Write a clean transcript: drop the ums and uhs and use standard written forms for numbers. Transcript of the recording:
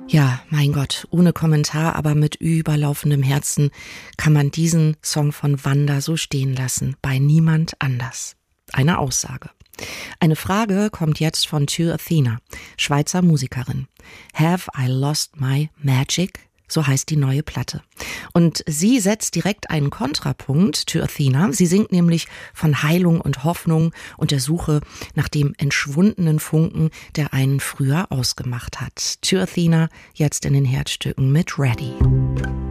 Ja, mein Gott, ohne Kommentar, aber mit überlaufendem Herzen kann man diesen Song von Wanda so stehen lassen. Bei niemand anders. Eine Aussage. Eine Frage kommt jetzt von Tue Athena, Schweizer Musikerin. Have I lost my magic? So heißt die neue Platte. Und sie setzt direkt einen Kontrapunkt, Tue Athena. Sie singt nämlich von Heilung und Hoffnung und der Suche nach dem entschwundenen Funken, der einen früher ausgemacht hat. Tue Athena jetzt in den Herzstücken mit Ready.